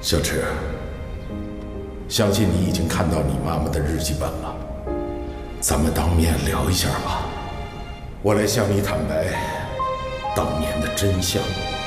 小池，相信你已经看到你妈妈的日记本了，咱们当面聊一下吧，我来向你坦白当年的真相。